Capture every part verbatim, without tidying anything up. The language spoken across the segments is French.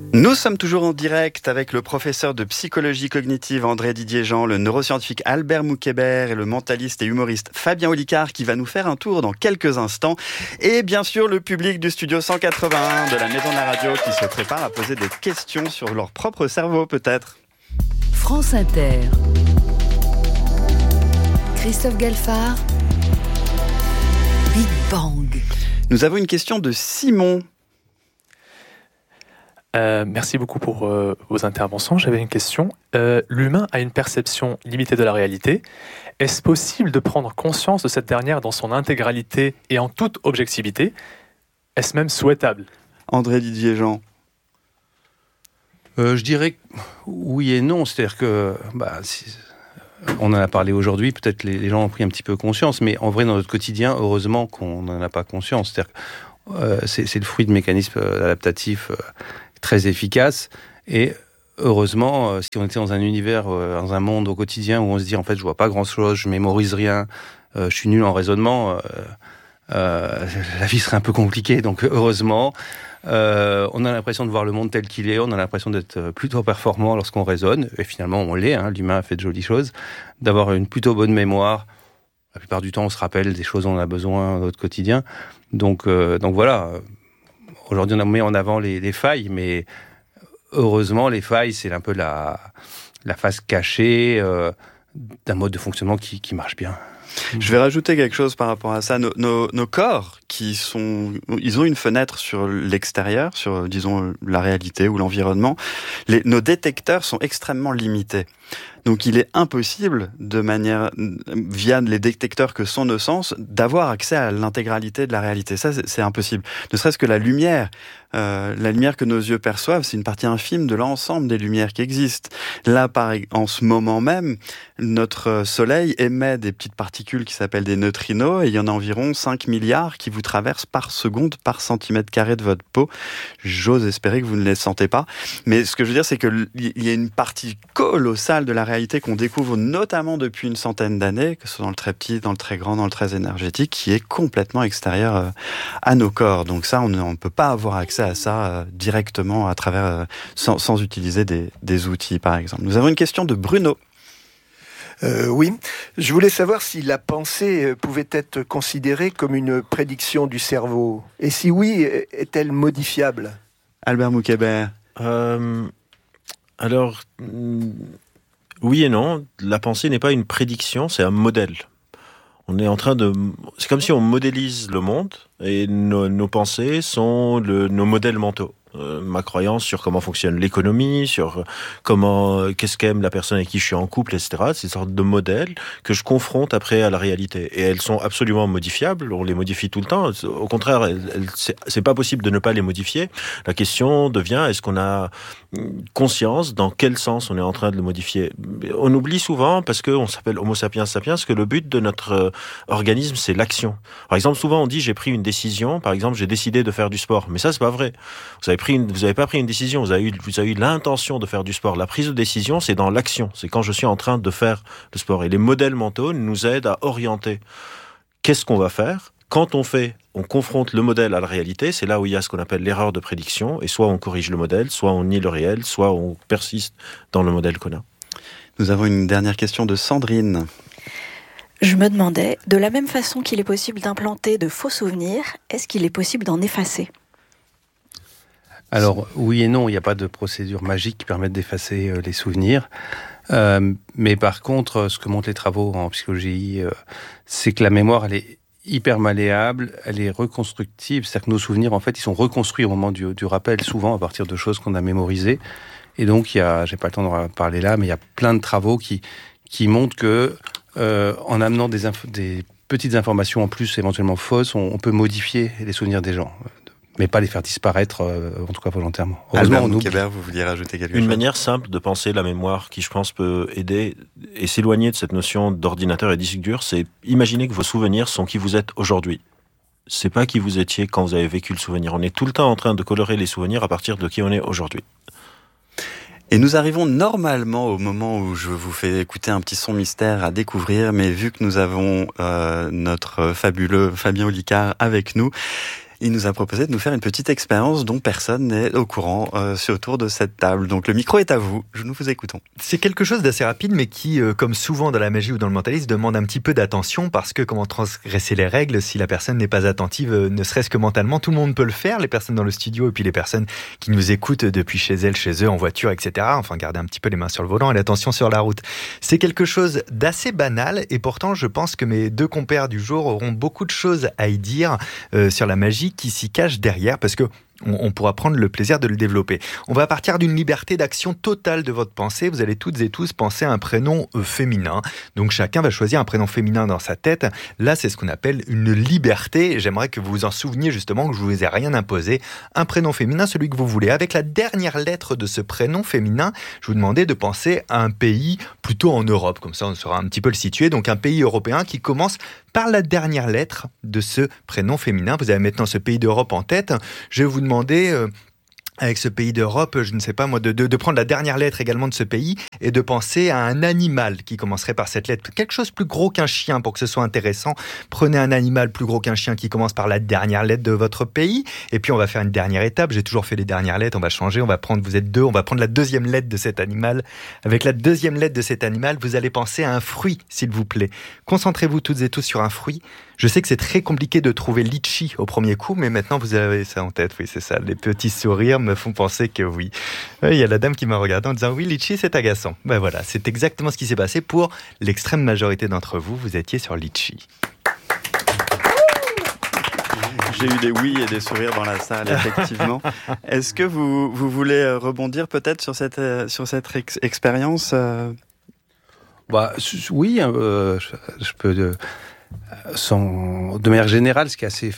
Nous sommes toujours en direct avec le professeur de psychologie cognitive André Didier-Jean, le neuroscientifique Albert Moukébert et le mentaliste et humoriste Fabien Olicard qui va nous faire un tour dans quelques instants. Et bien sûr le public du studio cent quatre-vingt-un de la Maison de la Radio qui se prépare à poser des questions sur leur propre cerveau peut-être. France Inter. Christophe Galfard. Big Bang. Nous avons une question de Simon. Euh, merci beaucoup pour euh, vos interventions. J'avais une question. Euh, l'humain a une perception limitée de la réalité. Est-ce possible de prendre conscience de cette dernière dans son intégralité et en toute objectivité ? Est-ce même souhaitable ? André Didier-Jean. Euh, je dirais oui et non. C'est-à-dire que, bah, si, on en a parlé aujourd'hui, peut-être les, les gens ont pris un petit peu conscience, mais en vrai, dans notre quotidien, heureusement qu'on n'en a pas conscience. C'est-à-dire que euh, c'est, c'est le fruit de mécanismes adaptatifs euh, très efficaces. Et heureusement, euh, si on était dans un univers, euh, dans un monde au quotidien où on se dit, en fait, je vois pas grand-chose, je mémorise rien, euh, je suis nul en raisonnement, euh, euh, la vie serait un peu compliquée. Donc, heureusement... Euh, on a l'impression de voir le monde tel qu'il est, on a l'impression d'être plutôt performant lorsqu'on raisonne, et finalement on l'est, hein, l'humain a fait de jolies choses, d'avoir une plutôt bonne mémoire, la plupart du temps on se rappelle des choses dont on a besoin dans notre quotidien, donc, euh, donc voilà, aujourd'hui on a mis en avant les, les failles, mais heureusement les failles c'est un peu la, la face cachée euh, d'un mode de fonctionnement qui, qui marche bien. Je vais rajouter quelque chose par rapport à ça. Nos, nos, nos corps, qui sont, ils ont une fenêtre sur l'extérieur, sur, disons, la réalité ou l'environnement. Les, nos détecteurs sont extrêmement limités. Donc, il est impossible, de manière, via les détecteurs que sont nos sens, d'avoir accès à l'intégralité de la réalité. Ça, c'est, c'est impossible. Ne serait-ce que la lumière. Euh, la lumière que nos yeux perçoivent, c'est une partie infime de l'ensemble des lumières qui existent. Là, par, en ce moment même, notre soleil émet des petites particules qui s'appellent des neutrinos, et il y en a environ cinq milliards qui vous traversent par seconde, par centimètre carré de votre peau. J'ose espérer que vous ne les sentez pas. Mais ce que je veux dire, c'est qu'il y a une partie colossale de la réalité qu'on découvre notamment depuis une centaine d'années, que ce soit dans le très petit, dans le très grand, dans le très énergétique, qui est complètement extérieure à nos corps. Donc ça, on ne peut pas avoir accès à ça euh, directement à travers, euh, sans, sans utiliser des, des outils, par exemple. Nous avons une question de Bruno. Euh, oui, je voulais savoir si la pensée pouvait être considérée comme une prédiction du cerveau. Et si oui, est-elle modifiable ? Albert Moukébert. Euh, alors, oui et non. La pensée n'est pas une prédiction, c'est un modèle. On est en train de... C'est comme si on modélise le monde et nos, nos pensées sont le, nos modèles mentaux. Euh, ma croyance sur comment fonctionne l'économie, sur comment, euh, qu'est-ce qu'aime la personne avec qui je suis en couple, et cetera. C'est une sorte de modèle que je confronte après à la réalité. Et elles sont absolument modifiables. On les modifie tout le temps. Au contraire, elles, elles, c'est, c'est pas possible de ne pas les modifier. La question devient, est-ce qu'on a conscience dans quel sens on est en train de le modifier ? On oublie souvent, parce qu'on s'appelle Homo sapiens sapiens, que le but de notre euh, organisme, c'est l'action. Par exemple, souvent on dit, j'ai pris une décision. Par exemple, j'ai décidé de faire du sport. Mais ça, c'est pas vrai. Vous avez pris une, vous n'avez pas pris une décision, vous avez eu, vous avez eu l'intention de faire du sport. La prise de décision, c'est dans l'action. C'est quand je suis en train de faire le sport. Et les modèles mentaux nous aident à orienter. Qu'est-ce qu'on va faire ? Quand on fait, on confronte le modèle à la réalité, c'est là où il y a ce qu'on appelle l'erreur de prédiction. Et soit on corrige le modèle, soit on nie le réel, soit on persiste dans le modèle qu'on a. Nous avons une dernière question de Sandrine. Je me demandais, de la même façon qu'il est possible d'implanter de faux souvenirs, est-ce qu'il est possible d'en effacer ? Alors, oui et non, il n'y a pas de procédure magique qui permette d'effacer euh, les souvenirs. Euh, mais par contre, ce que montrent les travaux en psychologie, euh, c'est que la mémoire, elle est hyper malléable, elle est reconstructive. C'est-à-dire que nos souvenirs, en fait, ils sont reconstruits au moment du, du rappel, souvent à partir de choses qu'on a mémorisées. Et donc, il y a, j'ai pas le temps d'en parler là, mais il y a plein de travaux qui, qui montrent que, euh, en amenant des, inf- des petites informations en plus, éventuellement fausses, on, on peut modifier les souvenirs des gens. Mais pas les faire disparaître, euh, en tout cas volontairement. Albert Moukébert, vous vouliez rajouter quelque chose ? Une manière simple de penser la mémoire qui, je pense, peut aider et s'éloigner de cette notion d'ordinateur et de disque dur, c'est imaginer que vos souvenirs sont qui vous êtes aujourd'hui. C'est pas qui vous étiez quand vous avez vécu le souvenir. On est tout le temps en train de colorer les souvenirs à partir de qui on est aujourd'hui. Et nous arrivons normalement au moment où je vous fais écouter un petit son mystère à découvrir, mais vu que nous avons euh, notre fabuleux Fabien Olicard avec nous, il nous a proposé de nous faire une petite expérience dont personne n'est au courant euh, sur autour de cette table. Donc le micro est à vous, nous vous écoutons. C'est quelque chose d'assez rapide, mais qui, euh, comme souvent dans la magie ou dans le mentalisme, demande un petit peu d'attention, parce que comment transgresser les règles si la personne n'est pas attentive, euh, ne serait-ce que mentalement, tout le monde peut le faire, les personnes dans le studio et puis les personnes qui nous écoutent depuis chez elles, chez eux, en voiture, et cetera. Enfin, gardez un petit peu les mains sur le volant et l'attention sur la route. C'est quelque chose d'assez banal, et pourtant je pense que mes deux compères du jour auront beaucoup de choses à y dire euh, sur la magie qui s'y cache derrière, parce que on pourra prendre le plaisir de le développer. On va partir d'une liberté d'action totale de votre pensée. Vous allez toutes et tous penser à un prénom féminin. Donc chacun va choisir un prénom féminin dans sa tête. Là, c'est ce qu'on appelle une liberté. J'aimerais que vous vous en souveniez justement, que je ne vous ai rien imposé. Un prénom féminin, celui que vous voulez. Avec la dernière lettre de ce prénom féminin, je vous demandais de penser à un pays plutôt en Europe. Comme ça, on saura un petit peu le situer. Donc un pays européen qui commence par la dernière lettre de ce prénom féminin. Vous avez maintenant ce pays d'Europe en tête. Je vais vous demander, euh, avec ce pays d'Europe, je ne sais pas moi, de, de, de prendre la dernière lettre également de ce pays et de penser à un animal qui commencerait par cette lettre. Quelque chose plus gros qu'un chien pour que ce soit intéressant. Prenez un animal plus gros qu'un chien qui commence par la dernière lettre de votre pays. Et puis on va faire une dernière étape. J'ai toujours fait les dernières lettres. On va changer. On va prendre, vous êtes deux, on va prendre la deuxième lettre de cet animal. Avec la deuxième lettre de cet animal, vous allez penser à un fruit, s'il vous plaît. Concentrez-vous toutes et tous sur un fruit. Je sais que c'est très compliqué de trouver litchi au premier coup, mais maintenant vous avez ça en tête. Oui, c'est ça. Les petits sourires me font penser que oui. Il y a la dame qui m'a regardé en disant oui, litchi, c'est agaçant. Ben voilà, c'est exactement ce qui s'est passé pour l'extrême majorité d'entre vous. Vous étiez sur litchi. J'ai eu des oui et des sourires dans la salle, effectivement. Est-ce que vous, vous voulez rebondir peut-être sur cette, sur cette ex- expérience euh... bah, Oui, euh, je, je peux... Euh... Sans, de manière générale, ce qui est assez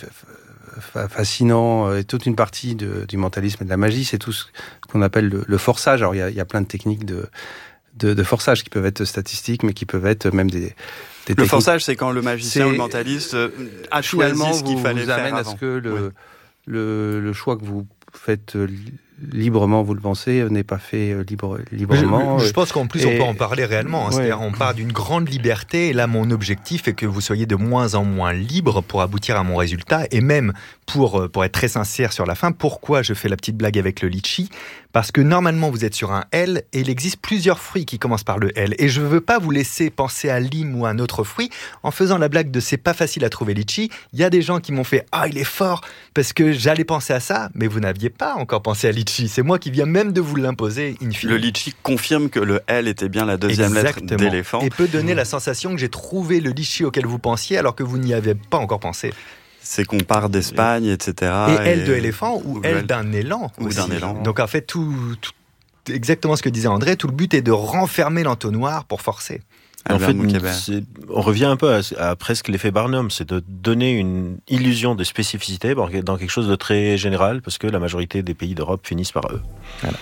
fascinant et toute une partie de, du mentalisme et de la magie, c'est tout ce qu'on appelle le, le forçage. Alors il y a, il y a plein de techniques de, de, de forçage qui peuvent être statistiques, mais qui peuvent être même des, des le techniques. Forçage, c'est quand le magicien ou le mentaliste a choisi ce qu'il fallait faire avant. Finalement, vous amène à ce que le, oui. le, le choix que vous faites librement, vous le pensez, n'est pas fait libre, librement. Je, je pense qu'en plus, et... on peut en parler réellement. Hein. Ouais. C'est-à-dire, on part d'une grande liberté. Et là, mon objectif est que vous soyez de moins en moins libre pour aboutir à mon résultat. Et même, pour, pour être très sincère sur la fin, pourquoi je fais la petite blague avec le litchi ? Parce que normalement, vous êtes sur un L et il existe plusieurs fruits qui commencent par le L. Et je ne veux pas vous laisser penser à lime ou à un autre fruit en faisant la blague de c'est pas facile à trouver litchi. Il y a des gens qui m'ont fait ah, il est fort parce que j'allais penser à ça, mais vous n'aviez pas encore pensé à litchi. C'est moi qui viens même de vous l'imposer, in fine. Le litchi confirme que le L était bien la deuxième Exactement. lettre d'éléphant. Et peut donner mmh. la sensation que j'ai trouvé le litchi auquel vous pensiez alors que vous n'y avez pas encore pensé. C'est qu'on part d'Espagne, et cetera. Et L de éléphant ou, ou L d'un élan. Ou aussi. d'un élan. Donc en fait, tout, tout, exactement ce que disait André, tout le but est de renfermer l'entonnoir pour forcer. En fait, on revient un peu à, à presque l'effet Barnum, c'est de donner une illusion de spécificité dans quelque chose de très général, parce que la majorité des pays d'Europe finissent par eux. Voilà.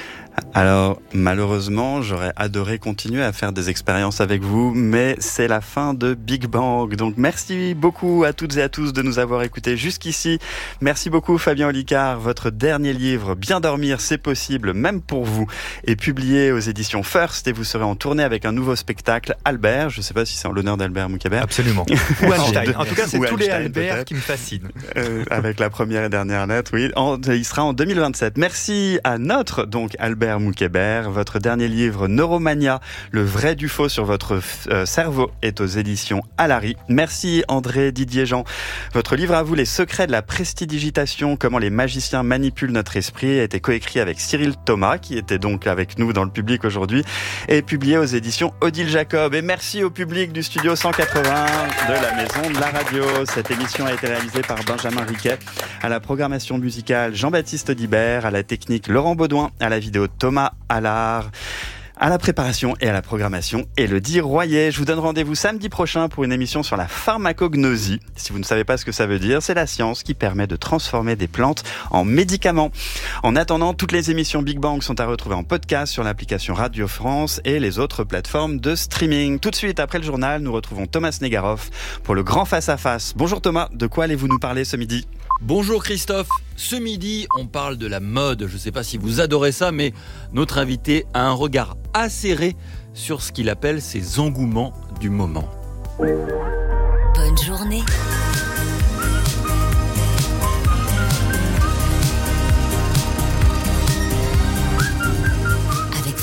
Alors, malheureusement, j'aurais adoré continuer à faire des expériences avec vous, mais c'est la fin de Big Bang. Donc, merci beaucoup à toutes et à tous de nous avoir écoutés jusqu'ici. Merci beaucoup, Fabien Olicard. Votre dernier livre, Bien dormir, c'est possible, même pour vous, est publié aux éditions First et vous serez en tournée avec un nouveau spectacle, Albert. Je ne sais pas si c'est en l'honneur d'Albert Moukébert. Absolument. Ou Einstein. En tout cas, c'est Ou tous les Einstein, Albert peut-être. qui me fascinent. Euh, avec la première et dernière lettre, oui. En, il sera en deux mille vingt-sept. Merci à notre, donc, Albert Moukébert. Votre dernier livre, Neuromania, le vrai du faux sur votre euh, cerveau, est aux éditions Alary. Merci André Didier-Jean. Votre livre à vous, Les secrets de la prestidigitation, comment les magiciens manipulent notre esprit, a été coécrit avec Cyril Thomas, qui était donc avec nous dans le public aujourd'hui, et publié aux éditions Odile Jacob. Et merci au public du studio cent quatre-vingts de la Maison de la Radio. Cette émission a été réalisée par Benjamin Riquet, à la programmation musicale Jean-Baptiste Audibert, à la technique Laurent Baudouin, à la vidéo Thomas Allard, à la préparation et à la programmation Élodie Royer. Je vous donne rendez-vous samedi prochain pour une émission sur la pharmacognosie. Si vous ne savez pas ce que ça veut dire, c'est la science qui permet de transformer des plantes en médicaments. En attendant, toutes les émissions Big Bang sont à retrouver en podcast sur l'application Radio France et les autres plateformes de streaming. Tout de suite, après le journal, nous retrouvons Thomas Negaroff pour le grand face-à-face. Bonjour Thomas, de quoi allez-vous nous parler ce midi ? Bonjour Christophe, ce midi on parle de la mode, je ne sais pas si vous adorez ça, mais notre invité a un regard acéré sur ce qu'il appelle ses engouements du moment. Bonne journée.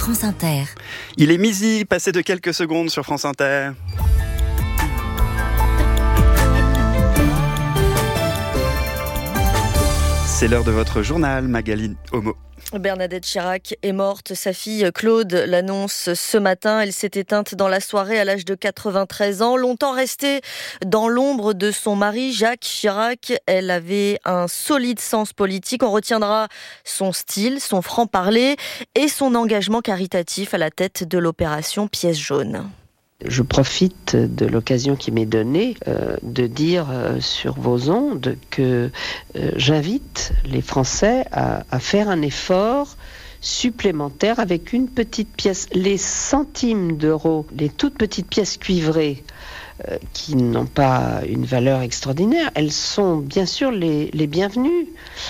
France Inter. Il est midi, passé de quelques secondes sur France Inter. C'est l'heure de votre journal, Magali Homo. Bernadette Chirac est morte. Sa fille Claude l'annonce ce matin. Elle s'est éteinte dans la soirée à l'âge de quatre-vingt-treize ans. Longtemps restée dans l'ombre de son mari Jacques Chirac, elle avait un solide sens politique. On retiendra son style, son franc-parler et son engagement caritatif à la tête de l'opération Pièce jaune. Je profite de l'occasion qui m'est donnée euh, de dire euh, sur vos ondes que euh, j'invite les Français à, à faire un effort supplémentaire avec une petite pièce. Les centimes d'euros, les toutes petites pièces cuivrées euh, qui n'ont pas une valeur extraordinaire, elles sont bien sûr les, les bienvenues.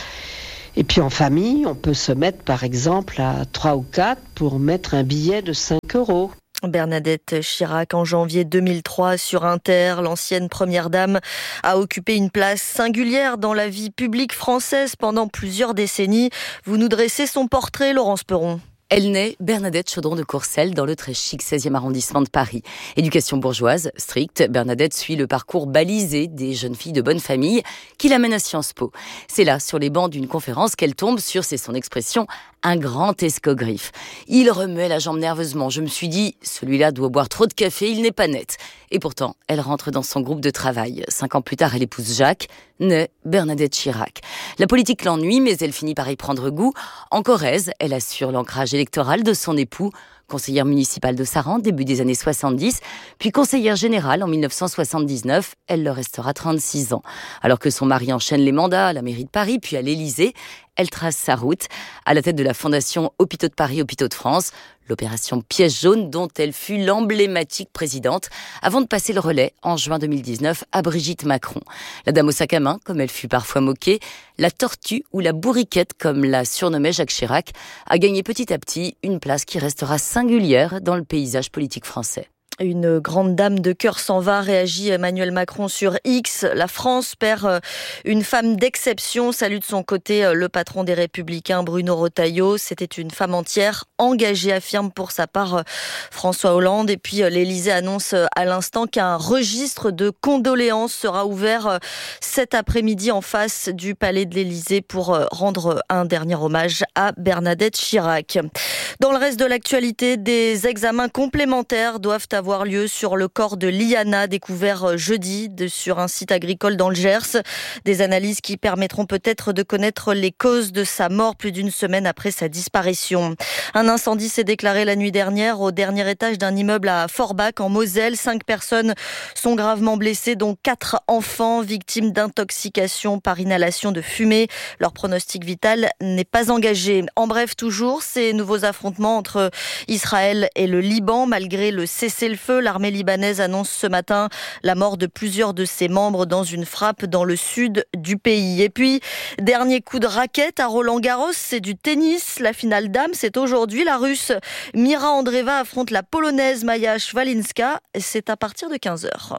Et puis en famille, on peut se mettre par exemple à trois ou quatre pour mettre un billet de cinq euros. Bernadette Chirac, en janvier deux mille trois, sur Inter, l'ancienne première dame a occupé une place singulière dans la vie publique française pendant plusieurs décennies. Vous nous dressez son portrait, Laurence Perron. Elle naît Bernadette Chaudron de Courcelles dans le très chic seizième arrondissement de Paris. Éducation bourgeoise, stricte, Bernadette suit le parcours balisé des jeunes filles de bonne famille qui l'amènent à Sciences Po. C'est là, sur les bancs d'une conférence, qu'elle tombe sur, c'est son expression, un grand escogriffe. Il remuait la jambe nerveusement. Je me suis dit, celui-là doit boire trop de café, il n'est pas net. Et pourtant, elle rentre dans son groupe de travail. Cinq ans plus tard, elle épouse Jacques, naît Bernadette Chirac. La politique l'ennuie, mais elle finit par y prendre goût. En Corrèze, elle assure l'ancrage électoral de son époux, conseillère municipale de Saran, début des années soixante-dix, puis conseillère générale en mille neuf cent soixante-dix-neuf. Elle le restera trente-six ans. Alors que son mari enchaîne les mandats à la mairie de Paris, puis à l'Élysée, elle trace sa route à la tête de la fondation Hôpitaux de Paris, Hôpitaux de France, l'opération Pièce jaune dont elle fut l'emblématique présidente, avant de passer le relais en juin deux mille dix-neuf à Brigitte Macron. La dame au sac à main, comme elle fut parfois moquée, la tortue ou la bourriquette, comme la surnommait Jacques Chirac, a gagné petit à petit une place qui restera singulière dans le paysage politique français. Une grande dame de cœur s'en va, réagit Emmanuel Macron sur X. La France perd une femme d'exception. Salue de son côté le patron des Républicains, Bruno Retailleau. C'était une femme entière, engagée, affirme pour sa part François Hollande. Et puis l'Élysée annonce à l'instant qu'un registre de condoléances sera ouvert cet après-midi en face du palais de l'Élysée pour rendre un dernier hommage à Bernadette Chirac. Dans le reste de l'actualité, des examens complémentaires doivent avoir lieu sur le corps de Liana, découvert jeudi de, sur un site agricole dans le Gers. Des analyses qui permettront peut-être de connaître les causes de sa mort plus d'une semaine après sa disparition. Un incendie s'est déclaré la nuit dernière au dernier étage d'un immeuble à Forbach en Moselle. Cinq personnes sont gravement blessées, dont quatre enfants victimes d'intoxication par inhalation de fumée. Leur pronostic vital n'est pas engagé. En bref, toujours ces nouveaux affrontements entre Israël et le Liban, malgré le cessez-le-feu. L'armée libanaise annonce ce matin la mort de plusieurs de ses membres dans une frappe dans le sud du pays. Et puis, dernier coup de raquette à Roland-Garros, c'est du tennis. La finale dames, c'est aujourd'hui. La Russe Mira Andreeva affronte la Polonaise Maja Szwalinska. C'est à partir de quinze heures.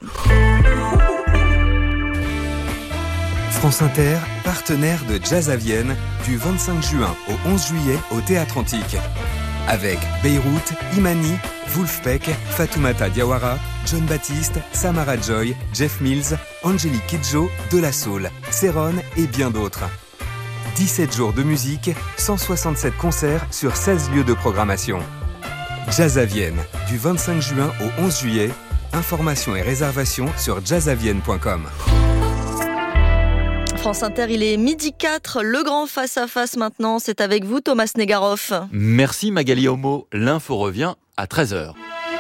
France Inter, partenaire de Jazz à Vienne, du vingt-cinq juin au onze juillet au Théâtre Antique. Avec Beyrouth, Imani, Wolfpack, Fatoumata Diawara, John Baptiste, Samara Joy, Jeff Mills, Angélique Kidjo, De La Soul, Céron et bien d'autres. dix-sept jours de musique, cent soixante-sept concerts sur seize lieux de programmation. Jazz à Vienne, du vingt-cinq juin au onze juillet. Informations et réservations sur jazz à vienne point com. France Inter, il est midi quatre, le grand face-à-face maintenant, c'est avec vous Thomas Negaroff. Merci Magali Homo, l'info revient à treize heures.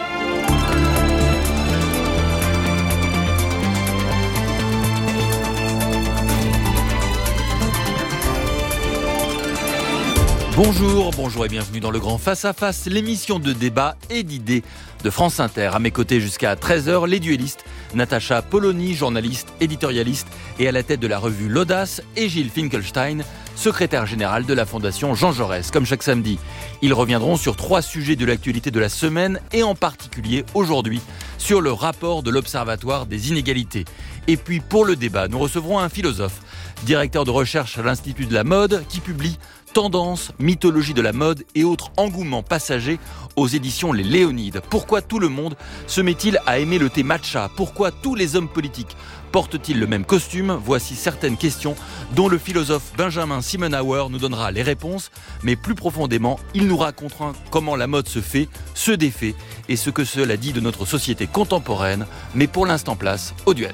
Bonjour, bonjour et bienvenue dans le grand face-à-face, l'émission de débat et d'idées de France Inter. À mes côtés jusqu'à treize heures, les duellistes, Natacha Polony, journaliste, éditorialiste et à la tête de la revue L'Audace, et Gilles Finkelstein, secrétaire général de la Fondation Jean Jaurès. Comme chaque samedi, ils reviendront sur trois sujets de l'actualité de la semaine et en particulier aujourd'hui sur le rapport de l'Observatoire des inégalités. Et puis pour le débat, nous recevrons un philosophe, directeur de recherche à l'Institut de la mode, qui publie Tendances, mythologie de la mode et autres engouements passagers aux éditions Les Léonides. Pourquoi tout le monde se met-il à aimer le thé matcha ? Pourquoi tous les hommes politiques portent-ils le même costume ? Voici certaines questions dont le philosophe Benjamin Simenauer nous donnera les réponses. Mais plus profondément, il nous racontera comment la mode se fait, se défait et ce que cela dit de notre société contemporaine. Mais pour l'instant, place au duel.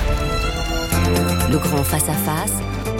Le grand face-à-face.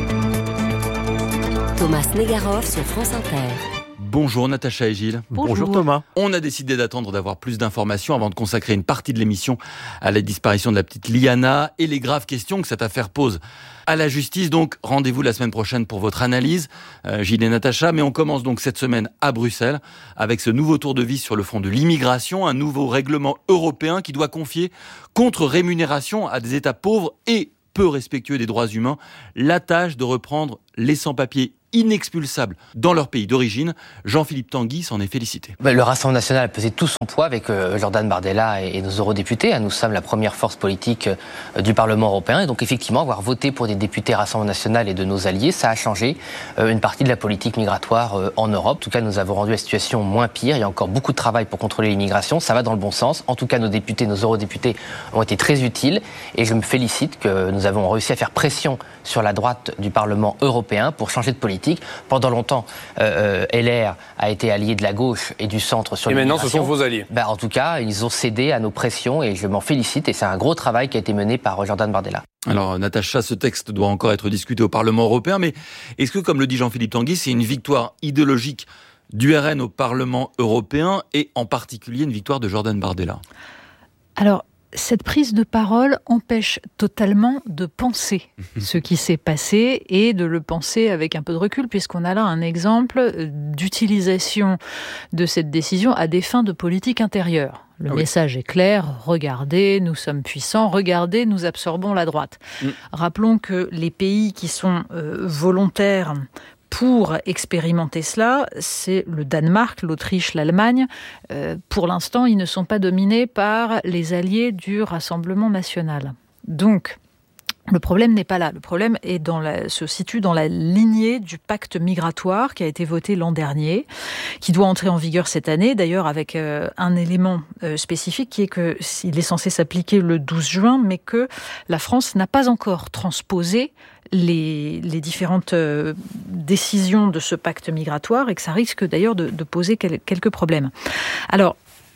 Thomas Negaroff sur France Inter. Bonjour Natacha et Gilles. Bonjour. Bonjour Thomas. On a décidé d'attendre d'avoir plus d'informations avant de consacrer une partie de l'émission à la disparition de la petite Liana et les graves questions que cette affaire pose à la justice. Donc rendez-vous la semaine prochaine pour votre analyse, euh, Gilles et Natacha. Mais on commence donc cette semaine à Bruxelles avec ce nouveau tour de vis sur le front de l'immigration, un nouveau règlement européen qui doit confier contre-rémunération à des États pauvres et peu respectueux des droits humains la tâche de reprendre les sans-papiers inexpulsables dans leur pays d'origine. Jean-Philippe Tanguy s'en est félicité. Le Rassemblement national a pesé tout son poids avec Jordan Bardella et nos eurodéputés. Nous sommes la première force politique du Parlement européen. Et donc effectivement, avoir voté pour des députés Rassemblement national et de nos alliés, ça a changé une partie de la politique migratoire en Europe. En tout cas, nous avons rendu la situation moins pire. Il y a encore beaucoup de travail pour contrôler l'immigration. Ça va dans le bon sens. En tout cas, nos députés, nos eurodéputés ont été très utiles. Et je me félicite que nous avons réussi à faire pression sur la droite du Parlement européen pour changer de politique. Pendant longtemps, euh, L R a été allié de la gauche et du centre sur l'immigration. Et maintenant, ce sont vos alliés. Ben, en tout cas, ils ont cédé à nos pressions et je m'en félicite. Et c'est un gros travail qui a été mené par Jordan Bardella. Alors, Natacha, ce texte doit encore être discuté au Parlement européen. Mais est-ce que, comme le dit Jean-Philippe Tanguy, c'est une victoire idéologique du R N au Parlement européen et en particulier une victoire de Jordan Bardella ? Alors, cette prise de parole empêche totalement de penser ce qui s'est passé et de le penser avec un peu de recul, puisqu'on a là un exemple d'utilisation de cette décision à des fins de politique intérieure. Le ah oui. message est clair, regardez, nous sommes puissants, regardez, nous absorbons la droite. Mm. Rappelons que les pays qui sont euh, volontaires pour expérimenter cela, c'est le Danemark, l'Autriche, l'Allemagne. Euh, pour l'instant, ils ne sont pas dominés par les alliés du Rassemblement national. Donc, le problème n'est pas là. Le problème est dans la, se situe dans la lignée du pacte migratoire qui a été voté l'an dernier, qui doit entrer en vigueur cette année, d'ailleurs avec euh, un élément euh, spécifique qui est qu'il est censé s'appliquer le douze juin, mais que la France n'a pas encore transposé Les, les différentes euh, décisions de ce pacte migratoire et que ça risque d'ailleurs de, de poser quel, quelques problèmes. Alors,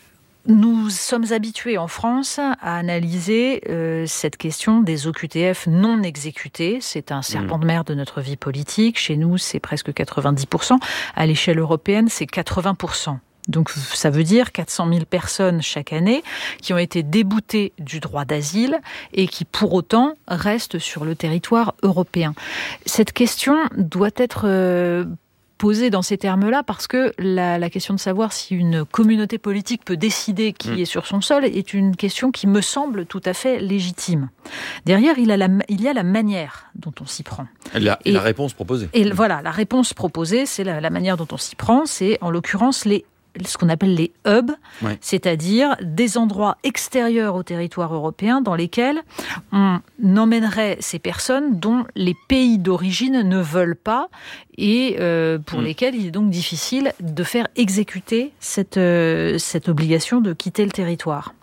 nous sommes habitués en France à analyser euh, cette question des O Q T F non exécutés. C'est un serpent de mer de notre vie politique. Chez nous, c'est presque quatre-vingt-dix pour cent. À l'échelle européenne, c'est quatre-vingts pour cent. Donc ça veut dire quatre cent mille personnes chaque année qui ont été déboutées du droit d'asile et qui pour autant restent sur le territoire européen. Cette question doit être euh, posée dans ces termes-là parce que la, la question de savoir si une communauté politique peut décider qui mmh. est sur son sol est une question qui me semble tout à fait légitime. Derrière, il, a la, il y a la manière dont on s'y prend. La, et, la réponse proposée. Et mmh. voilà, la réponse proposée, c'est la, la manière dont on s'y prend, c'est en l'occurrence les ce qu'on appelle les hubs, ouais. c'est-à-dire des endroits extérieurs au territoire européen dans lesquels on emmènerait ces personnes dont les pays d'origine ne veulent pas et euh, pour mmh. lesquels il est donc difficile de faire exécuter cette, euh, cette obligation de quitter le territoire.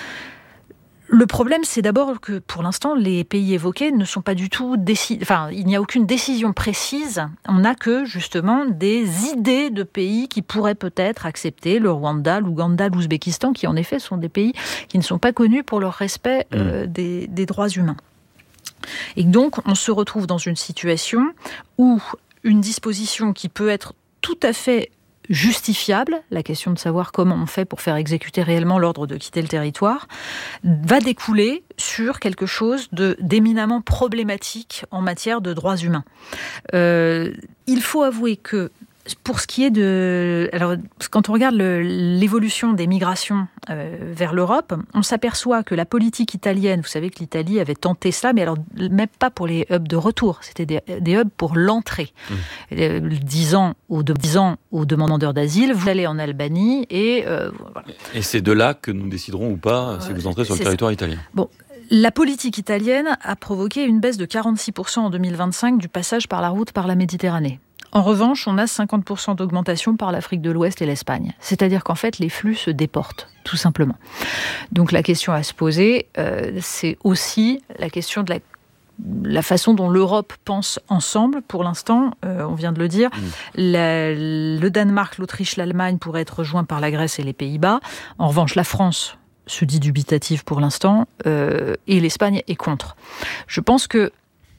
Le problème, c'est d'abord que, pour l'instant, les pays évoqués ne sont pas du tout décidés. Enfin, il n'y a aucune décision précise. On n'a que, justement, des idées de pays qui pourraient peut-être accepter le Rwanda, l'Ouganda, l'Ouzbékistan, qui, en effet, sont des pays qui ne sont pas connus pour leur respect mmh. euh, des, des droits humains. Et donc, on se retrouve dans une situation où une disposition qui peut être tout à fait justifiable, la question de savoir comment on fait pour faire exécuter réellement l'ordre de quitter le territoire, va découler sur quelque chose de, d'éminemment problématique en matière de droits humains. Euh, il faut avouer que pour ce qui est de... Alors, quand on regarde le, l'évolution des migrations euh, vers l'Europe, on s'aperçoit que la politique italienne, vous savez que l'Italie avait tenté cela, mais alors même pas pour les hubs de retour, c'était des, des hubs pour l'entrée. Mmh. Euh, disant, aux, disant aux demandeurs d'asile, vous allez en Albanie et... Euh, voilà. Et c'est de là que nous déciderons ou pas si vous entrez sur le territoire ça. italien. Bon. La politique italienne a provoqué une baisse de quarante-six pour cent en deux mille vingt-cinq du passage par la route par la Méditerranée. En revanche, on a cinquante pour cent d'augmentation par l'Afrique de l'Ouest et l'Espagne. C'est-à-dire qu'en fait, les flux se déportent, tout simplement. Donc la question à se poser, euh, c'est aussi la question de la la façon dont l'Europe pense ensemble. Pour l'instant, euh, on vient de le dire, mmh. la, le Danemark, l'Autriche, l'Allemagne pourraient être rejoints par la Grèce et les Pays-Bas. En revanche, la France se dit dubitative pour l'instant, euh, et l'Espagne est contre. Je pense que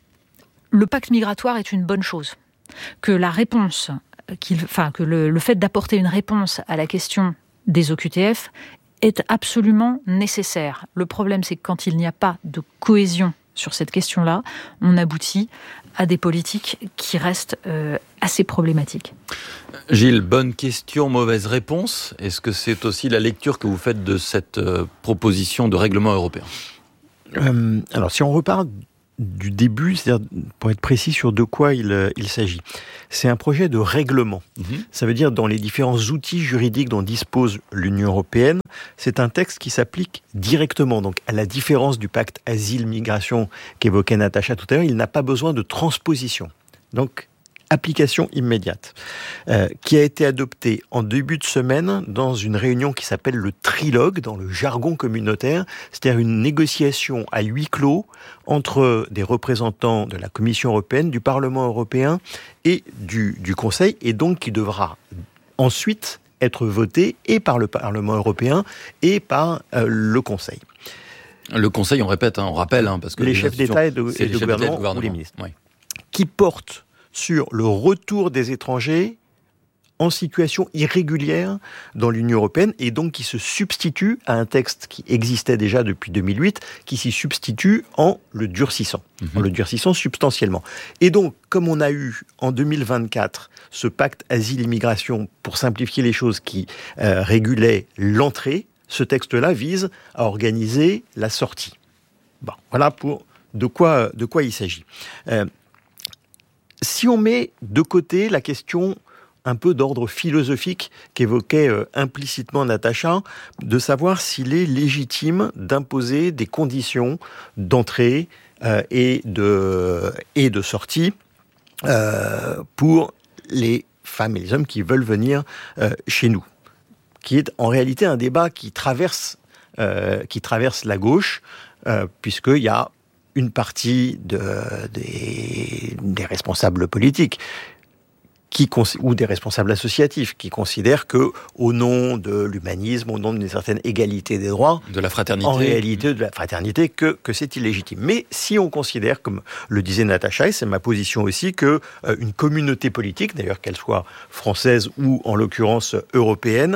le pacte migratoire est une bonne chose, que la réponse, qu'il, enfin, que le, le fait d'apporter une réponse à la question des O Q T F est absolument nécessaire. Le problème, c'est que quand il n'y a pas de cohésion sur cette question-là, on aboutit à des politiques qui restent euh, assez problématiques. Gilles, bonne question, mauvaise réponse. Est-ce que c'est aussi la lecture que vous faites de cette euh, proposition de règlement européen ? euh, Alors, si on repart du début, c'est-à-dire pour être précis sur de quoi il, il s'agit. C'est un projet de règlement. Mmh. Ça veut dire dans les différents outils juridiques dont dispose l'Union européenne, c'est un texte qui s'applique directement. Donc, à la différence du pacte asile-migration qu'évoquait Natacha tout à l'heure, il n'a pas besoin de transposition. Donc, application immédiate, euh, qui a été adoptée en début de semaine dans une réunion qui s'appelle le trilogue, dans le jargon communautaire, c'est-à-dire une négociation à huis clos entre des représentants de la Commission européenne, du Parlement européen et du, du Conseil, et donc qui devra ensuite être voté et par le Parlement européen et par euh, le Conseil. Le Conseil, on répète, hein, on rappelle, hein, parce que les chefs d'État et de, et de gouvernement, gouvernement ou les ministres, oui. Qui portent sur le retour des étrangers en situation irrégulière dans l'Union européenne et donc qui se substitue à un texte qui existait déjà depuis deux mille huit, qui s'y substitue en le durcissant, mmh. en le durcissant substantiellement. Et donc, comme on a eu en deux mille vingt-quatre ce pacte asile-immigration pour simplifier les choses qui euh, régulait l'entrée, ce texte-là vise à organiser la sortie. Bon, voilà pour de quoi, de quoi il s'agit. Euh, Si on met de côté la question un peu d'ordre philosophique qu'évoquait euh, implicitement Natacha, de savoir s'il est légitime d'imposer des conditions d'entrée euh, et, de, et de sortie euh, pour les femmes et les hommes qui veulent venir euh, chez nous, qui est en réalité un débat qui traverse, euh, qui traverse la gauche, euh, puisqu'il y a une partie de, des, des responsables politiques qui, ou des responsables associatifs qui considèrent que, au nom de l'humanisme, au nom d'une certaine égalité des droits, de la fraternité, en réalité de la fraternité, que, que c'est illégitime. Mais si on considère, comme le disait Natacha, et c'est ma position aussi, que euh, une communauté politique, d'ailleurs qu'elle soit française ou en l'occurrence européenne,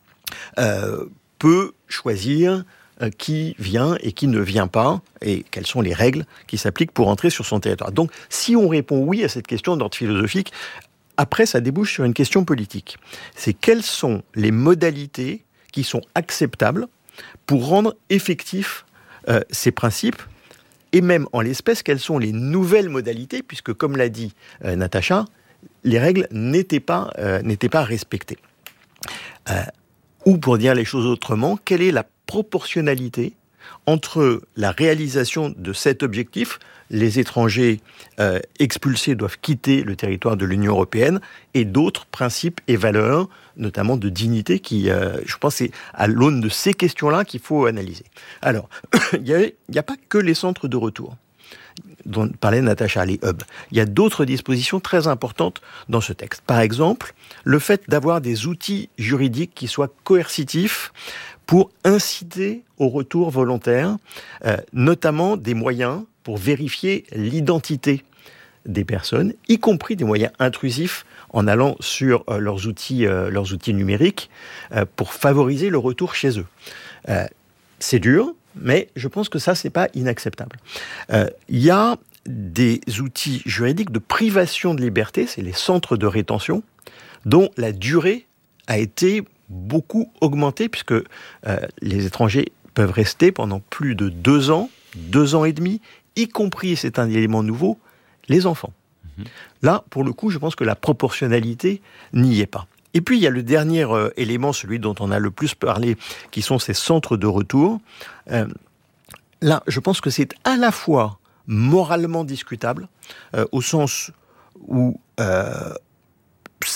euh, peut choisir qui vient et qui ne vient pas, et quelles sont les règles qui s'appliquent pour entrer sur son territoire. Donc, si on répond oui à cette question d'ordre philosophique, après, ça débouche sur une question politique. C'est quelles sont les modalités qui sont acceptables pour rendre effectifs euh, ces principes, et même en l'espèce, quelles sont les nouvelles modalités, puisque, comme l'a dit euh, Natacha, les règles n'étaient pas, euh, n'étaient pas respectées. Euh, ou, pour dire les choses autrement, quelle est la proportionnalité entre la réalisation de cet objectif, les étrangers euh, expulsés doivent quitter le territoire de l'Union européenne, et d'autres principes et valeurs, notamment de dignité, qui, euh, je pense, c'est à l'aune de ces questions-là qu'il faut analyser. Alors, il n'y a, a pas que les centres de retour dont parlait Natacha, les hubs. Il y a d'autres dispositions très importantes dans ce texte. Par exemple, le fait d'avoir des outils juridiques qui soient coercitifs pour inciter au retour volontaire, euh, notamment des moyens pour vérifier l'identité des personnes, y compris des moyens intrusifs en allant sur euh, leurs outils, euh, leurs outils numériques euh, pour favoriser le retour chez eux. Euh, c'est dur, mais je pense que ça, c'est pas inacceptable. Euh, il y a des outils juridiques de privation de liberté, c'est les centres de rétention, dont la durée a été beaucoup augmentée, puisque euh, les étrangers peuvent rester pendant plus de deux ans, deux ans et demi, y compris, c'est un élément nouveau, les enfants. Mmh. Là, pour le coup, je pense que la proportionnalité n'y est pas. Et puis, il y a le dernier euh, élément, celui dont on a le plus parlé, qui sont ces centres de retour. Euh, là, je pense que c'est à la fois moralement discutable, euh, au sens où euh,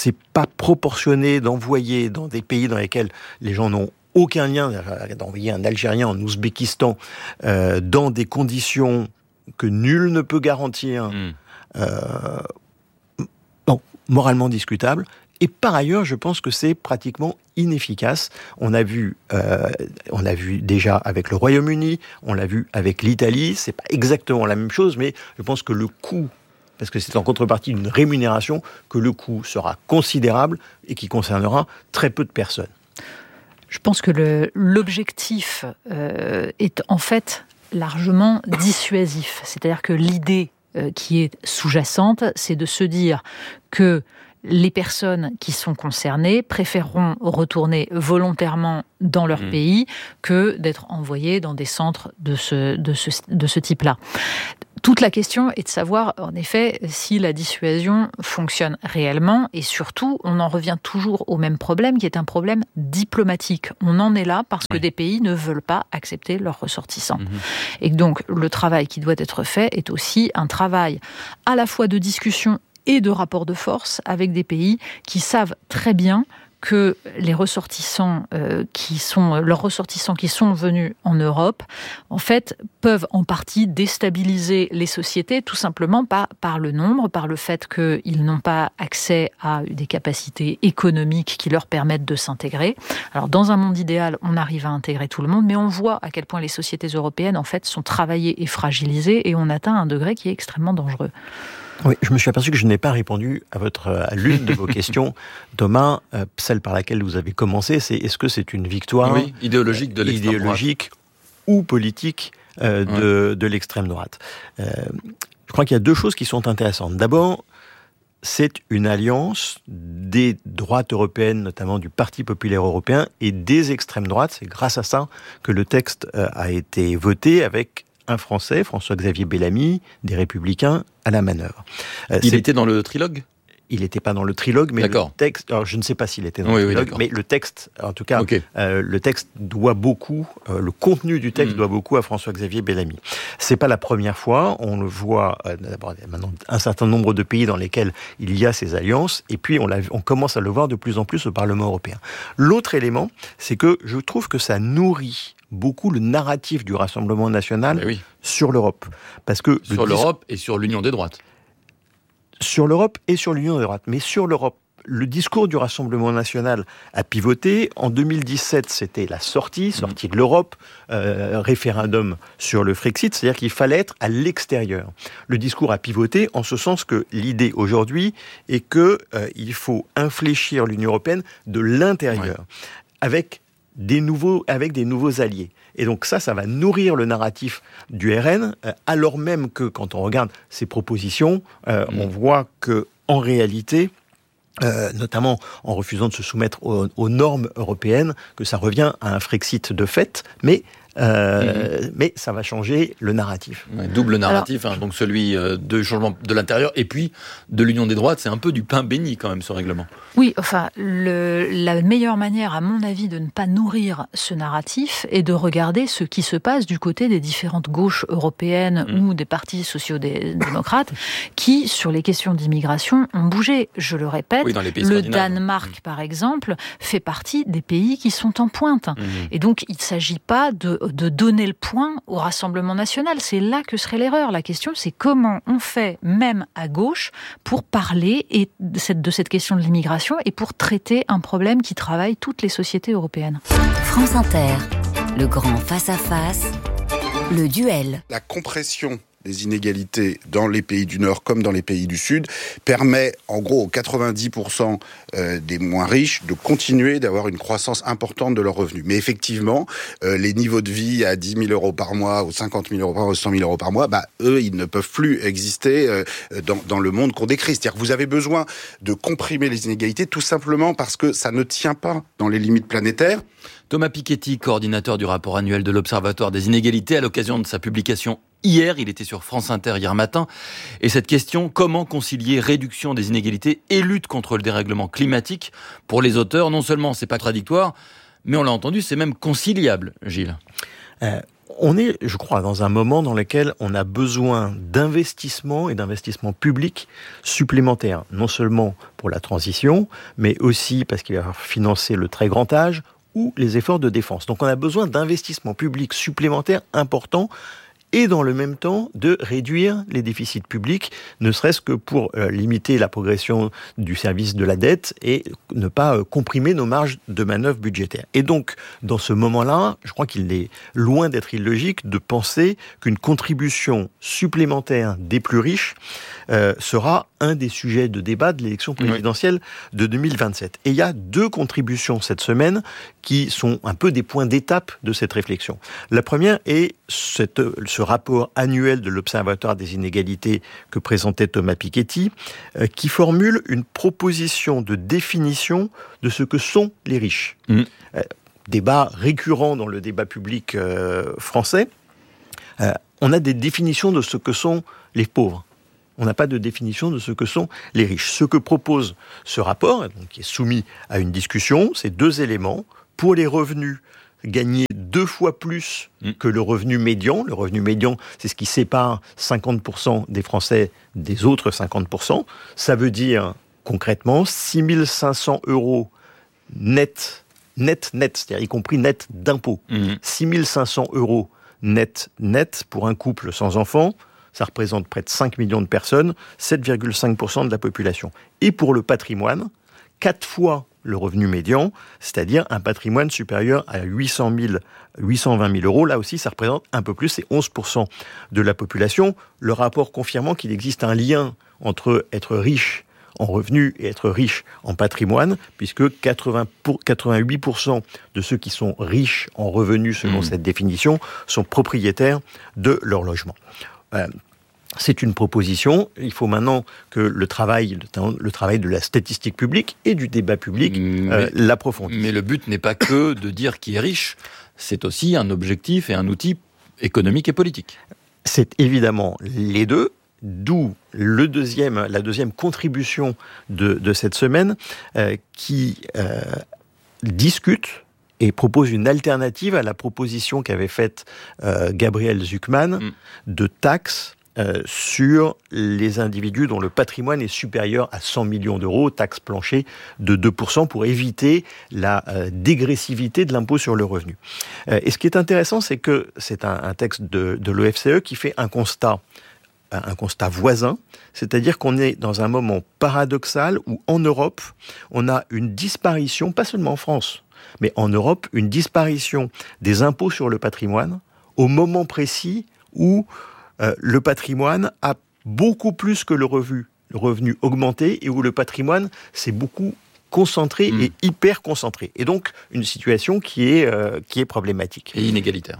c'est pas proportionné d'envoyer dans des pays dans lesquels les gens n'ont aucun lien, d'envoyer un Algérien en Ouzbékistan euh, dans des conditions que nul ne peut garantir, mmh. euh, bon, moralement discutable. Et par ailleurs, je pense que c'est pratiquement inefficace. On a vu, euh, on a vu déjà avec le Royaume-Uni, on l'a vu avec l'Italie. C'est pas exactement la même chose, mais je pense que le coût, parce que c'est en contrepartie d'une rémunération, que le coût sera considérable et qui concernera très peu de personnes. Je pense que le, l'objectif euh, est en fait largement dissuasif. C'est-à-dire que l'idée euh, qui est sous-jacente, c'est de se dire que les personnes qui sont concernées préféreront retourner volontairement dans leur mmh. pays que d'être envoyées dans des centres de ce, de ce, de ce type-là. Toute la question est de savoir, en effet, si la dissuasion fonctionne réellement, et surtout, on en revient toujours au même problème, qui est un problème diplomatique. On en est là parce oui. que des pays ne veulent pas accepter leurs ressortissants. Mmh. Et donc, le travail qui doit être fait est aussi un travail à la fois de discussion et de rapport de force avec des pays qui savent très bien que les ressortissants euh, qui sont leurs ressortissants qui sont venus en Europe, en fait, peuvent en partie déstabiliser les sociétés, tout simplement par, par le nombre, par le fait qu'ils n'ont pas accès à des capacités économiques qui leur permettent de s'intégrer. Alors, dans un monde idéal, on arrive à intégrer tout le monde, mais on voit à quel point les sociétés européennes, en fait, sont travaillées et fragilisées, et on atteint un degré qui est extrêmement dangereux. Oui, je me suis aperçu que je n'ai pas répondu à, votre, à l'une de vos questions. Thomas, euh, celle par laquelle vous avez commencé, c'est est-ce que c'est une victoire oui, idéologique de l'extrême idéologique ou politique euh, de, ouais. de l'extrême droite euh, Je crois qu'il y a deux choses qui sont intéressantes. D'abord, c'est une alliance des droites européennes, notamment du Parti populaire européen, et des extrêmes droites. C'est grâce à ça que le texte euh, a été voté avec un Français, François-Xavier Bellamy, des Républicains, à la manœuvre. Euh, il était dans le trilogue ? Il n'était pas dans le trilogue, mais d'accord. le texte... Alors, je ne sais pas s'il était dans oui, le trilogue, oui, mais le texte, en tout cas, okay. euh, le texte doit beaucoup, euh, le contenu du texte mmh. doit beaucoup à François-Xavier Bellamy. C'est pas la première fois, on le voit, euh, d'abord, il y a maintenant un certain nombre de pays dans lesquels il y a ces alliances, et puis on, l'a, on commence à le voir de plus en plus au Parlement européen. L'autre élément, c'est que je trouve que ça nourrit beaucoup le narratif du Rassemblement national oui. sur l'Europe. Parce que sur le l'Europe dis- et sur l'Union des droites. Sur l'Europe et sur l'Union des droites. Mais sur l'Europe, le discours du Rassemblement national a pivoté. En deux mille dix-sept, c'était la sortie, sortie mmh. de l'Europe, euh, référendum sur le Frexit, c'est-à-dire qu'il fallait être à l'extérieur. Le discours a pivoté en ce sens que l'idée aujourd'hui est qu'il euh, faut infléchir l'Union européenne de l'intérieur, ouais. avec des nouveaux, avec des nouveaux alliés. Et donc ça, ça va nourrir le narratif du R N, euh, alors même que, quand on regarde ces propositions, euh, mmh. on voit que, en réalité, euh, notamment en refusant de se soumettre aux, aux normes européennes, que ça revient à un Frexit de fait, mais Euh, mmh. mais ça va changer le narratif. Ouais, double narratif, Alors, hein, donc celui de changement de l'intérieur et puis de l'union des droites, c'est un peu du pain béni quand même ce règlement. Oui, enfin, le, la meilleure manière, à mon avis, de ne pas nourrir ce narratif est de regarder ce qui se passe du côté des différentes gauches européennes mmh. ou des partis sociaux-démocrates qui, sur les questions d'immigration, ont bougé. Je le répète, oui, dans les pays le Danemark, mmh. par exemple, fait partie des pays qui sont en pointe. Mmh. Et donc, il ne s'agit pas de de donner le point au Rassemblement national. C'est là que serait l'erreur. La question, c'est comment on fait, même à gauche, pour parler et de, cette, de cette question de l'immigration et pour traiter un problème qui travaille toutes les sociétés européennes. France Inter, le grand face-à-face, le duel. La compression des inégalités dans les pays du Nord comme dans les pays du Sud permet en gros aux quatre-vingt-dix pour cent des moins riches de continuer d'avoir une croissance importante de leurs revenus. Mais effectivement, euh, les niveaux de vie à dix mille euros par mois ou cinquante mille euros par mois ou cent mille euros par mois, bah, eux, ils ne peuvent plus exister euh, dans, dans le monde qu'on décrit. C'est-à-dire que vous avez besoin de comprimer les inégalités tout simplement parce que ça ne tient pas dans les limites planétaires. Thomas Piketty, coordinateur du rapport annuel de l'Observatoire des inégalités, à l'occasion de sa publication hier, il était sur France Inter hier matin, et cette question, comment concilier réduction des inégalités et lutte contre le dérèglement climatique, pour les auteurs, non seulement c'est pas contradictoire, mais on l'a entendu, c'est même conciliable, Gilles. Euh, on est, je crois, dans un moment dans lequel on a besoin d'investissements et d'investissements publics supplémentaires, non seulement pour la transition, mais aussi parce qu'il va financer le très grand âge ou les efforts de défense. Donc on a besoin d'investissements publics supplémentaires importants et dans le même temps de réduire les déficits publics, ne serait-ce que pour euh, limiter la progression du service de la dette et ne pas euh, comprimer nos marges de manœuvre budgétaires. Et donc, dans ce moment-là, je crois qu'il est loin d'être illogique de penser qu'une contribution supplémentaire des plus riches euh, sera un des sujets de débat de l'élection présidentielle oui. de deux mille vingt-sept. Et il y a deux contributions cette semaine qui sont un peu des points d'étape de cette réflexion. La première est cette, ce rapport annuel de l'Observatoire des inégalités que présentait Thomas Piketty, euh, qui formule une proposition de définition de ce que sont les riches. Mmh. Euh, débat récurrent dans le débat public euh, français. Euh, on a des définitions de ce que sont les pauvres. On n'a pas de définition de ce que sont les riches. Ce que propose ce rapport, donc, qui est soumis à une discussion, c'est deux éléments. Pour les revenus, gagner deux fois plus que le revenu médian. Le revenu médian, c'est ce qui sépare cinquante pour cent des Français des autres cinquante pour cent. Ça veut dire, concrètement, six mille cinq cents euros net, net, net, c'est-à-dire y compris net d'impôts. Mmh. six mille cinq cents euros net, net pour un couple sans enfant. Ça représente près de cinq millions de personnes, sept virgule cinq pour cent de la population. Et pour le patrimoine, quatre fois le revenu médian, c'est-à-dire un patrimoine supérieur à huit cent mille, huit cent vingt mille euros. Là aussi, ça représente un peu plus, c'est onze pour cent de la population. Le rapport confirmant qu'il existe un lien entre être riche en revenus et être riche en patrimoine, puisque quatre-vingts pour, quatre-vingt-huit pour cent de ceux qui sont riches en revenus, selon mmh. cette définition, sont propriétaires de leur logement. Euh, C'est une proposition. Il faut maintenant que le travail, le travail de la statistique publique et du débat public mais, euh, l'approfondisse. Mais le but n'est pas que de dire qui est riche, c'est aussi un objectif et un outil économique et politique. C'est évidemment les deux, d'où le deuxième, la deuxième contribution de, de cette semaine euh, qui euh, discute et propose une alternative à la proposition qu'avait faite euh, Gabriel Zucman mm. de taxes Euh, sur les individus dont le patrimoine est supérieur à cent millions d'euros, taxe plancher de deux pour cent pour éviter la euh, dégressivité de l'impôt sur le revenu. Euh, et ce qui est intéressant, c'est que c'est un, un texte de, de l'O F C E qui fait un constat, un constat voisin, c'est-à-dire qu'on est dans un moment paradoxal où en Europe, on a une disparition, pas seulement en France, mais en Europe, une disparition des impôts sur le patrimoine au moment précis où Euh, le patrimoine a beaucoup plus que le revenu, le revenu augmenté et où le patrimoine s'est beaucoup concentré mmh. et hyper concentré. Et donc, une situation qui est, euh, qui est problématique. Et inégalitaire.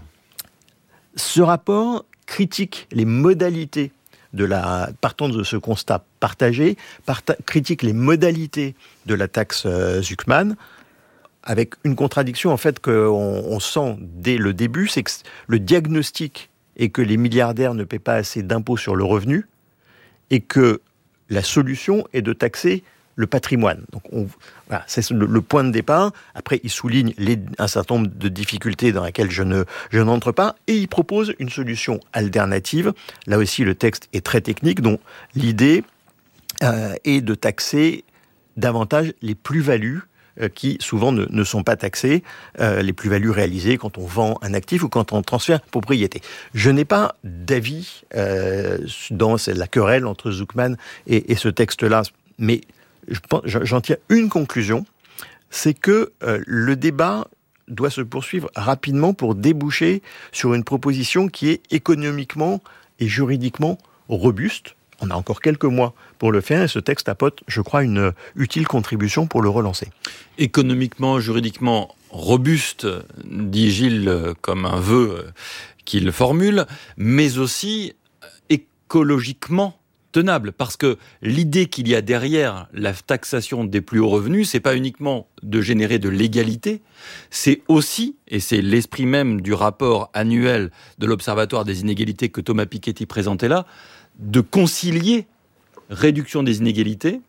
Ce rapport critique les modalités de la, partant de ce constat partagé, parta, critique les modalités de la taxe euh, Zucman, avec une contradiction en fait qu'on on sent dès le début, c'est que le diagnostic et que les milliardaires ne paient pas assez d'impôts sur le revenu, et que la solution est de taxer le patrimoine. Donc on, voilà, c'est le, le point de départ. Après, il souligne les, un certain nombre de difficultés dans lesquelles je, ne, je n'entre pas, et il propose une solution alternative. Là aussi, le texte est très technique, dont l'idée euh, est de taxer davantage les plus-values qui souvent ne, ne sont pas taxés, euh, les plus-values réalisées quand on vend un actif ou quand on transfère propriété. Je n'ai pas d'avis euh, dans la querelle entre Zucman et, et ce texte-là, mais je pense, j'en tire une conclusion, c'est que euh, le débat doit se poursuivre rapidement pour déboucher sur une proposition qui est économiquement et juridiquement robuste. On a encore quelques mois pour le faire et ce texte apporte, je crois, une utile contribution pour le relancer. Économiquement, juridiquement robuste, dit Gilles comme un vœu qu'il formule, mais aussi écologiquement tenable. Parce que l'idée qu'il y a derrière la taxation des plus hauts revenus, c'est pas uniquement de générer de l'égalité, c'est aussi, et c'est l'esprit même du rapport annuel de l'Observatoire des inégalités que Thomas Piketty présentait là, de concilier réduction des inégalités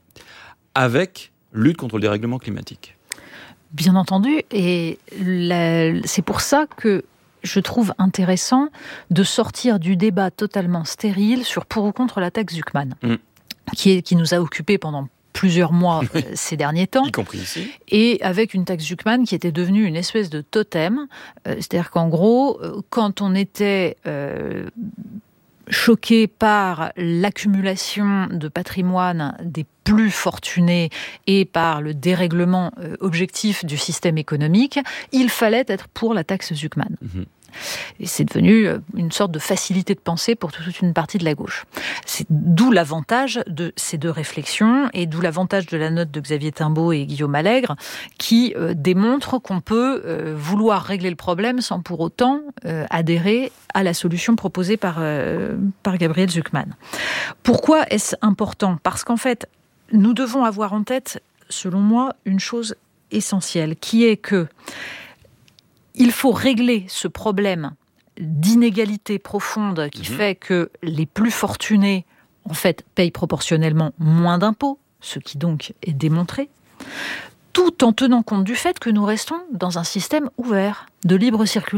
avec lutte contre le dérèglement climatique. Bien entendu, et la, c'est pour ça que je trouve intéressant de sortir du débat totalement stérile sur pour ou contre la taxe Zuckman, mm. qui, est, qui nous a occupés pendant plusieurs mois oui. ces derniers temps. Y compris ici. Et avec une taxe Zuckman qui était devenue une espèce de totem. Euh, c'est-à-dire qu'en gros, quand on était euh, choqué par l'accumulation de patrimoine des plus fortunés et par le dérèglement euh, objectif du système économique, il fallait être pour la taxe Zuckman. Mmh. Et c'est devenu une sorte de facilité de pensée pour toute une partie de la gauche. C'est d'où l'avantage de ces deux réflexions et d'où l'avantage de la note de Xavier Timbaud et Guillaume Allègre qui euh, démontre qu'on peut euh, vouloir régler le problème sans pour autant euh, adhérer à la solution proposée par, euh, par Gabriel Zuckman. Pourquoi est-ce important ? Parce qu'en fait, nous devons avoir en tête, selon moi, une chose essentielle, qui est que il faut régler ce problème d'inégalité profonde qui mmh. fait que les plus fortunés, en fait, payent proportionnellement moins d'impôts, ce qui donc est démontré, tout en tenant compte du fait que nous restons dans un système ouvert, de libre circulation.